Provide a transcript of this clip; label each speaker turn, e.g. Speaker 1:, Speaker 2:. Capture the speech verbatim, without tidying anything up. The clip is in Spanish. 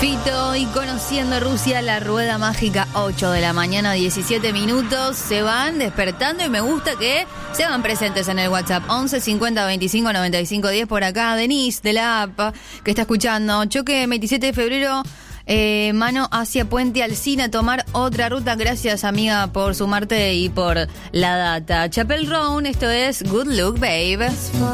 Speaker 1: Fito y Conociendo Rusia, la rueda mágica, ocho de la mañana, diecisiete minutos. Se van despertando y me gusta que se van presentes en el WhatsApp. once cincuenta veinticinco noventa y cinco diez. Por acá, Denise de la app que está escuchando. Choque veintisiete de febrero. Eh, mano hacia Puente Alsina, tomar otra ruta. Gracias, amiga, por sumarte y por la data. Chapel Roan, esto es Good Look, Babe.